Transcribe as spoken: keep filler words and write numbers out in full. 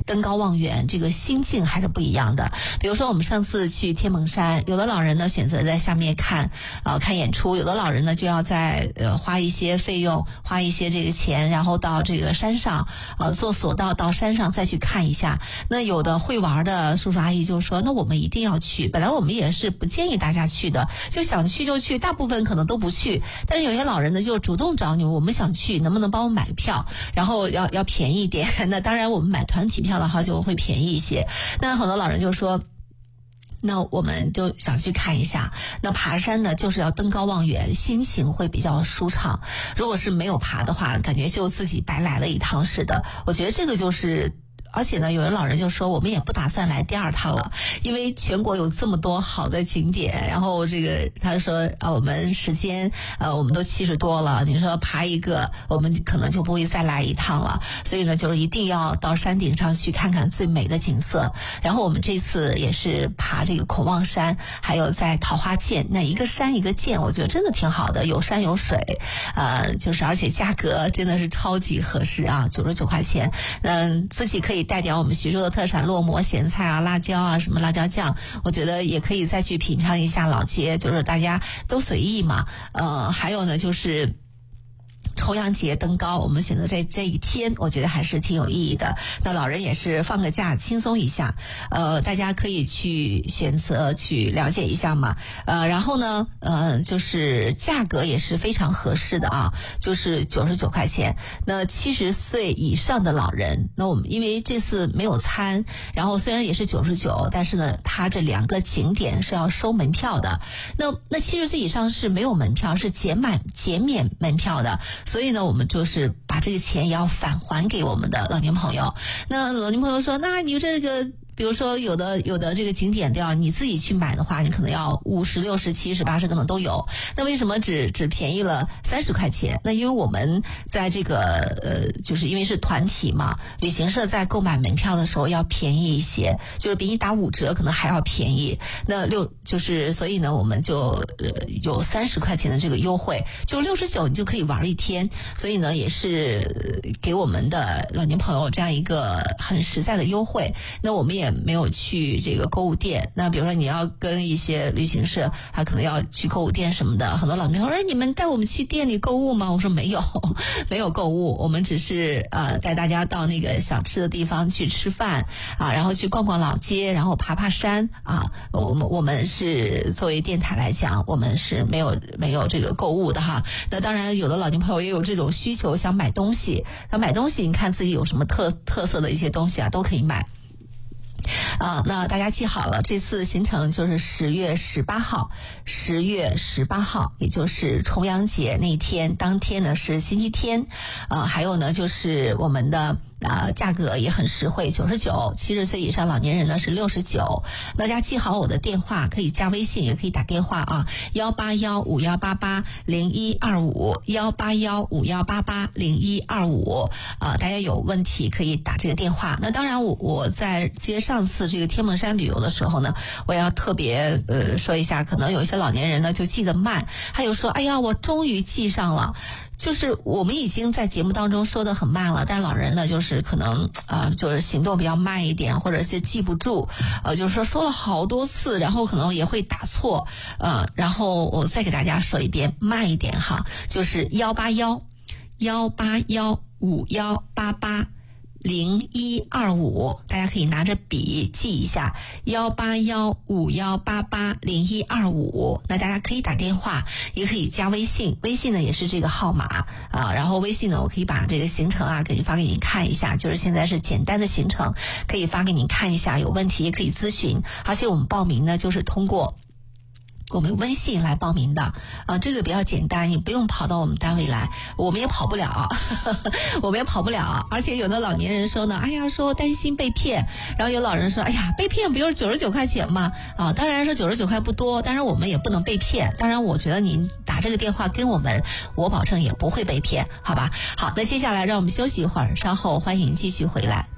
登高望远，这个心境还是不一样的。比如说我们上次去天门山，有的老人呢选择在下面看呃看演出，有的老人呢就要在呃花一些费用，花一些这个钱，然后到这个山上呃坐索道到山上再去看一下。那有的会玩的叔叔阿姨就说，那我们一定要去，本来我们也是不建议大家去的，就想去就去，大部分可能都不去，但是有些老人呢就主动找你，我们想去，能不能帮我买票，然后要要便宜一点。那当然我们买团体票的话就会便宜一些。那很多老人就说，那我们就想去看一下。那爬山呢就是要登高望远，心情会比较舒畅，如果是没有爬的话，感觉就自己白来了一趟似的。我觉得这个就是而且呢，有人老人就说，我们也不打算来第二趟了，因为全国有这么多好的景点。然后这个他说啊，我们时间呃我们都七十多了，你说爬一个，我们可能就不会再来一趟了。所以呢，就是一定要到山顶上去看看最美的景色。然后我们这次也是爬这个孔望山，还有在桃花涧，那一个山一个涧，我觉得真的挺好的，有山有水，呃，就是而且价格真的是超级合适啊，九十九块钱，嗯，自己可以带点我们徐州的特产落馍、咸菜啊、辣椒啊、什么辣椒酱，我觉得也可以再去品尝一下老街，就是大家都随意嘛。呃，还有呢就是重阳节登高，我们选择在这一天，我觉得还是挺有意义的。那老人也是放个假轻松一下，呃，大家可以去选择去了解一下嘛。呃，然后呢，呃，就是价格也是非常合适的啊，就是九十九块钱。那七十岁以上的老人，那我们因为这次没有餐，然后虽然也是九十九，但是呢，它这两个景点是要收门票的。那那七十岁以上是没有门票，是减满减免门票的。所以呢，我们就是把这个钱也要返还给我们的老年朋友。那老年朋友说，那你这个比如说有的有的这个景点都要你自己去买的话，你可能要五十、六十、七十、八十可能都有。那为什么只只便宜了三十块钱？那因为我们在这个呃，就是因为是团体嘛，旅行社在购买门票的时候要便宜一些，就是比你打五折可能还要便宜。那六就是所以呢，我们就呃有三十块钱的这个优惠，就六十九你就可以玩一天。所以呢，也是给我们的老年朋友这样一个很实在的优惠。那我们也也没有去这个购物店。那比如说你要跟一些旅行社，他可能要去购物店什么的，很多老年朋友说，哎，你们带我们去店里购物吗？我说没有，没有购物，我们只是呃带大家到那个想吃的地方去吃饭啊，然后去逛逛老街，然后爬爬山啊。我们我们是作为电台来讲，我们是没有没有这个购物的哈。那当然，有的老年朋友也有这种需求，想买东西，想买东西，你看自己有什么特特色的一些东西啊，都可以买。啊，那大家记好了，这次行程就是十月十八号，十月十八号，也就是重阳节那天，当天呢是星期天，呃，还有呢就是我们的。呃，价格也很实惠，九十九，七十岁以上老年人呢是六十九。大家记好我的电话，可以加微信，也可以打电话啊，幺八幺五幺八八零一二五，幺八幺五幺八八零一二五。啊，大家有问题可以打这个电话。那当然我，我在接上次这个天门山旅游的时候呢，我要特别呃说一下，可能有一些老年人呢就记得慢，还有说，哎呀，我终于记上了。就是我们已经在节目当中说的很慢了，但是老人呢，就是可能啊、呃，就是行动比较慢一点，或者是记不住，呃，就是说说了好多次，然后可能也会打错，呃，然后我再给大家说一遍，慢一点哈，就是幺八幺幺八幺五幺八八。零一二五，大家可以拿着笔记一下，幺八幺五幺八八零一二五。那大家可以打电话，也可以加微信，微信呢也是这个号码啊。然后微信呢，我可以把这个行程啊给你发给你看一下，就是现在是简单的行程，可以发给你看一下，有问题也可以咨询。而且我们报名呢，就是通过我们微信来报名的啊，这个比较简单，你不用跑到我们单位来，我们也跑不了，呵呵我们也跑不了。而且有的老年人说呢，哎呀，说担心被骗，然后有老人说，哎呀，被骗不就是九十九块钱吗？啊，当然说九十九块不多，但是我们也不能被骗。当然，我觉得您打这个电话跟我们，我保证也不会被骗，好吧？好，那接下来让我们休息一会儿，稍后欢迎继续回来。